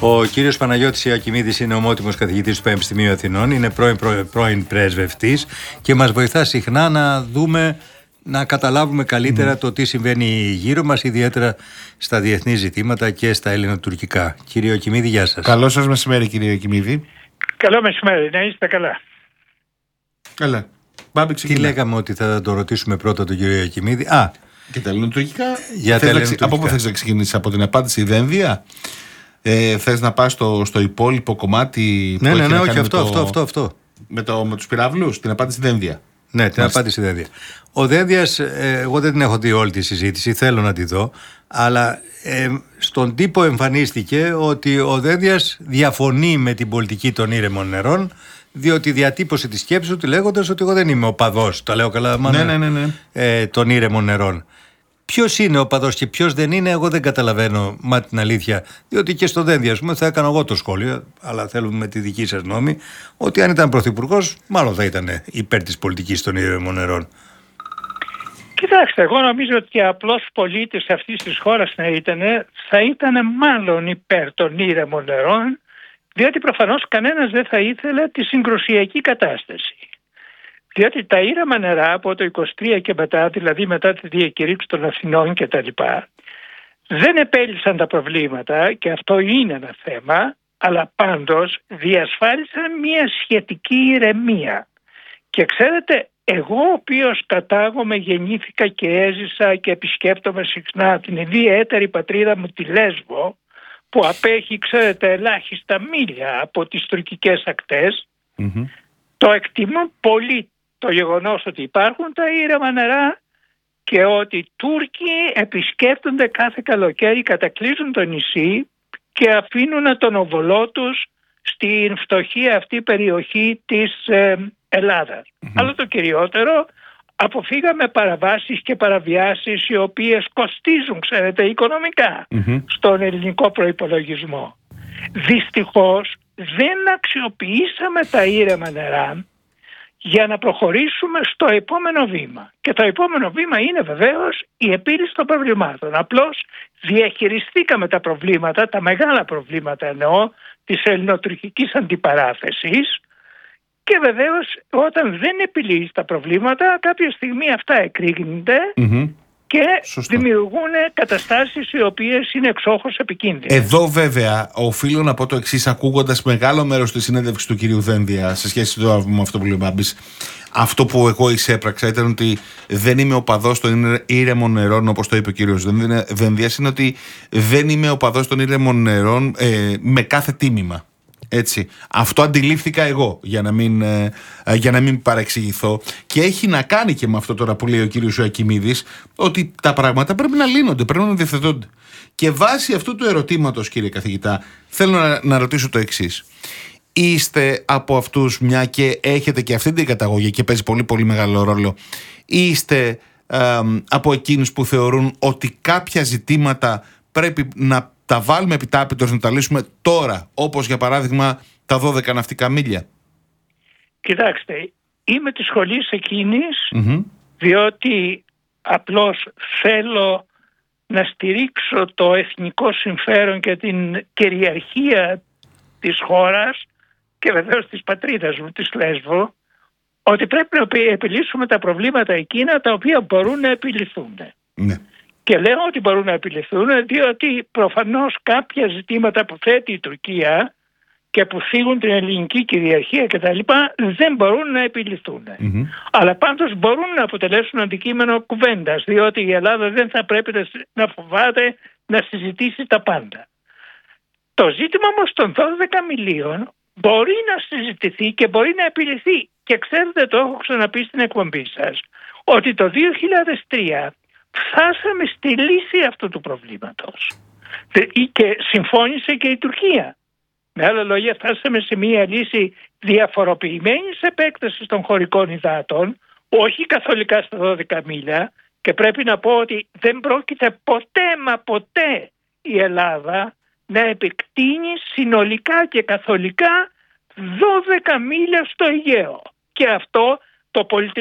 Ο κύριος Παναγιώτης Ιακημίδης είναι ομότιμος καθηγητής του Πανεπιστημίου Αθηνών, είναι πρώην πρέσβευτής και μας βοηθά συχνά να καταλάβουμε καλύτερα το τι συμβαίνει γύρω μας, ιδιαίτερα στα διεθνή ζητήματα και στα ελληνοτουρκικά. Κύριε Ιακημίδη, γεια σας. Καλό σας μεσημέρι, κύριε Ιακημίδη. Καλό μεσημέρι, να είστε καλά. Καλά. Τι λέγαμε ότι θα το ρωτήσουμε πρώτα τον κύριο Ιακημίδη? Και τα ελληνοτουρκικά. ελληνοτουρκικά. Από πού θες να ξεκινήσεις? Από την απάντηση δένδια? Θες να πας στο υπόλοιπο κομμάτι που Ναι, όχι, αυτό. Με τους πυράβλους, την απάντηση δένδια. Ναι, την απάντηση δένδια. Ο Δένδιας, εγώ δεν την έχω δει όλη τη συζήτηση, θέλω να τη δω, αλλά στον τύπο εμφανίστηκε ότι ο Δένδιας διαφωνεί με την πολιτική των ήρεμων νερών, διότι διατύπωσε τη σκέψη του λέγοντας ότι εγώ δεν είμαι οπαδός, τα λέω καλά, των ήρεμων νερών. Ποιος είναι οπαδός και ποιος δεν είναι, εγώ δεν καταλαβαίνω την αλήθεια. Διότι και στο Δένδια, θα έκανα εγώ το σχόλιο, αλλά θέλουμε με τη δική σας γνώμη, ότι αν ήταν πρωθυπουργός, μάλλον θα ήταν υπέρ της πολιτικής των ήρεμων νερών. Κοιτάξτε, εγώ νομίζω ότι απλός πολίτης αυτής της χώρας θα ήταν μάλλον υπέρ των ήρεμων νερών, διότι προφανώς κανένας δεν θα ήθελε τη συγκρουσιακή κατάσταση. Διότι τα ήρεμα νερά από το 23 και μετά, δηλαδή μετά τη διακηρύξη των Αθηνών και τα λοιπά, δεν επέλυσαν τα προβλήματα, και αυτό είναι ένα θέμα, αλλά πάντως διασφάλισαν μια σχετική ηρεμία. Και ξέρετε, εγώ ο οποίος κατάγομαι, γεννήθηκα και έζησα και επισκέπτομαι συχνά την ιδιαίτερη πατρίδα μου τη Λέσβο, που απέχει, ξέρετε, ελάχιστα μίλια από τις τουρκικές ακτές, το εκτιμώ πολύ το γεγονός ότι υπάρχουν τα ήρεμα νερά και ότι οι Τούρκοι επισκέπτονται κάθε καλοκαίρι, κατακλείζουν το νησί και αφήνουν τον οβολό τους στην φτωχή αυτή περιοχή της Ελλάδας. Αλλά το κυριότερο, αποφύγαμε παραβάσεις και παραβιάσεις οι οποίες κοστίζουν, ξέρετε, οικονομικά στον ελληνικό προϋπολογισμό. Δυστυχώς δεν αξιοποιήσαμε τα ήρεμα νερά για να προχωρήσουμε στο επόμενο βήμα. Και το επόμενο βήμα είναι βεβαίως η επίλυση των προβλημάτων. Απλώς διαχειριστήκαμε τα προβλήματα, τα μεγάλα προβλήματα εννοώ, της ελληνοτουρκικής αντιπαράθεσης, και βεβαίως όταν δεν επιλύεις τα προβλήματα, κάποια στιγμή αυτά εκρήγνονται και δημιουργούν καταστάσεις οι οποίες είναι εξόχως επικίνδυνες. Εδώ βέβαια οφείλω να πω το εξής, ακούγοντας μεγάλο μέρος της συνέντευξης του κυρίου Δένδια σε σχέση με αυτό που λέει ο Μπάμπης. Αυτό που εγώ εισέπραξα ήταν ότι δεν είμαι οπαδός των ήρεμων νερών, όπως το είπε ο κύριος Δένδιας, είναι ότι δεν είμαι οπαδός των ήρεμων νερών με κάθε τίμημα. Έτσι. Αυτό αντιλήφθηκα εγώ, για να μην παρεξηγηθώ, και έχει να κάνει και με αυτό τώρα που λέει ο κύριος Ιακημίδης, ότι τα πράγματα πρέπει να λύνονται, πρέπει να διευθετώνται. Και βάσει αυτού του ερωτήματος, κύριε καθηγητά, θέλω να ρωτήσω το εξής. Είστε από αυτούς, μια και έχετε και αυτή την καταγωγή και παίζει πολύ πολύ μεγάλο ρόλο, είστε από εκείνους που θεωρούν ότι κάποια ζητήματα πρέπει να τα βάλουμε επιτάπητος, να τα λύσουμε τώρα, όπως για παράδειγμα τα 12 ναυτικά μίλια? Κοιτάξτε, είμαι της σχολής εκείνης, διότι απλώς θέλω να στηρίξω το εθνικό συμφέρον και την κυριαρχία της χώρας και βεβαίως της πατρίδας μου, της Λέσβου, ότι πρέπει να επιλύσουμε τα προβλήματα εκείνα τα οποία μπορούν να επιληθούν. Ναι. Και λέω ότι μπορούν να επιληθούν διότι προφανώς κάποια ζητήματα που θέτει η Τουρκία και που φύγουν την ελληνική κυριαρχία κτλ. Δεν μπορούν να επιληθούν. Αλλά πάντως μπορούν να αποτελέσουν αντικείμενο κουβέντας, διότι η Ελλάδα δεν θα πρέπει να φοβάται να συζητήσει τα πάντα. Το ζήτημα όμως των 12 μιλίων μπορεί να συζητηθεί και μπορεί να επιληθεί. Και ξέρετε, το έχω ξαναπεί στην εκπομπή σας, ότι το 2003 φτάσαμε στη λύση αυτού του προβλήματος και συμφώνησε και η Τουρκία. Με άλλα λόγια, φτάσαμε σε μια λύση διαφοροποιημένης επέκτασης των χωρικών υδάτων, όχι καθολικά στα 12 μίλια, και πρέπει να πω ότι δεν πρόκειται ποτέ η Ελλάδα να επεκτείνει συνολικά και καθολικά 12 μίλια στο Αιγαίο. Και αυτό το πολιτικό